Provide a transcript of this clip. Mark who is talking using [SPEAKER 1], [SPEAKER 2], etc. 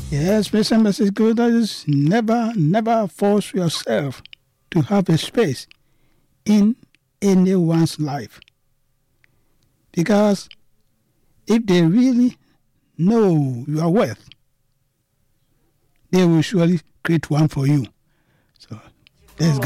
[SPEAKER 1] Yes, Mrs. Good is never force yourself to have a space in anyone's life. Because if they really know your worth, they will surely create one for you. So let's go.